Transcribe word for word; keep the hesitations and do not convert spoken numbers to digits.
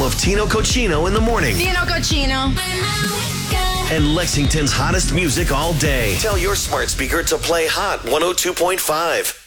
of Tino Cochino in the morning. Tino Cochino. And Lexington's hottest music all day. Tell your smart speaker to play Hot one oh two point five.